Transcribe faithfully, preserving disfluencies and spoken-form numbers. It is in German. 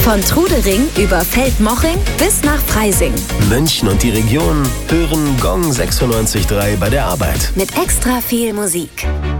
Von Trudering über Feldmoching bis nach Freising. München und die Region hören Gong sechsundneunzig Komma drei bei der Arbeit. Mit extra viel Musik.